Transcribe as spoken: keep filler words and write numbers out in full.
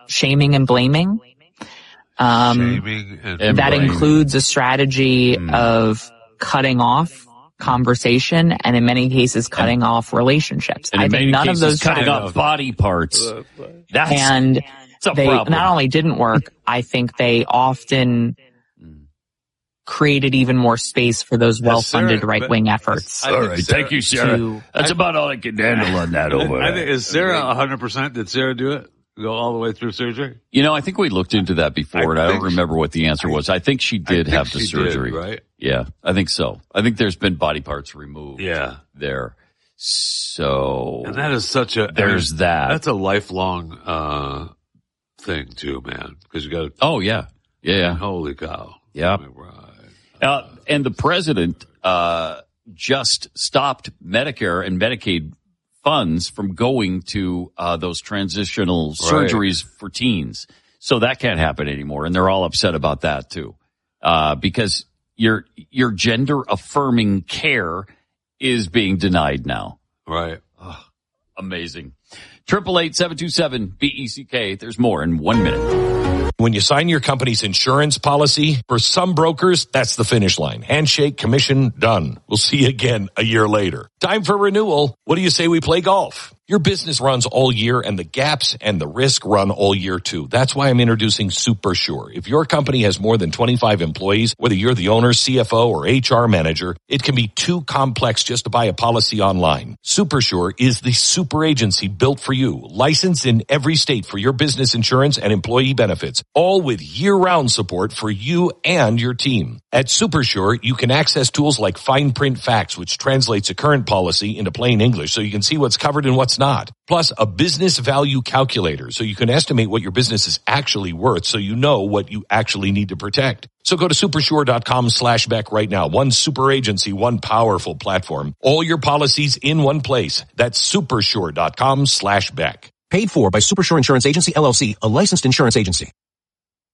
shaming and blaming. Um, shaming and that blaming. includes a strategy mm. of cutting off conversation and in many cases cutting and, off relationships. And I in think many none cases, of those cutting off of, body parts. That's, and that's a they problem. not only didn't work, I think they often created even more space for those well-funded Sarah, right-wing efforts. All right, Sarah, thank you, Sarah. To, That's I, about all I can handle on that over I think, is Sarah one hundred percent? Did Sarah do it? Go all the way through surgery? You know, I think we looked into that before, I and I don't remember what the answer was. I think she did think have the she surgery. Did, right? Yeah, I think so. I think there's been body parts removed yeah. there. So... And that is such a... There's I mean, that. That's a lifelong uh thing, too, man. Because you got to... Oh, yeah. Yeah, yeah. Holy cow. Yeah. Uh, and the president uh just stopped Medicare and Medicaid funds from going to uh those transitional right. surgeries for teens. So that can't happen anymore. And they're all upset about that, too. Uh because your your gender affirming care is being denied now. Right. Oh, amazing. Triple eight seven two seven B E C K. There's more in one minute. When you sign your company's insurance policy, for some brokers, that's the finish line. Handshake, commission, done. We'll see you again a year later. Time for renewal. What do you say we play golf? Your business runs all year, and the gaps and the risk run all year too. That's why I'm introducing SuperSure. If your company has more than twenty-five employees, whether you're the owner, C F O, or H R manager, it can be too complex just to buy a policy online. SuperSure is the super agency built for you, licensed in every state for your business insurance and employee benefits, all with year-round support for you and your team. At SuperSure, you can access tools like Fine Print Facts, which translates a current policy into plain English so you can see what's covered and what's not. Plus, a business value calculator so you can estimate what your business is actually worth so you know what you actually need to protect. So go to supersure.com slash Beck right now. One super agency, one powerful platform. All your policies in one place. That's supersure.com slash Beck. Paid for by Supersure Insurance Agency, L L C, a licensed insurance agency.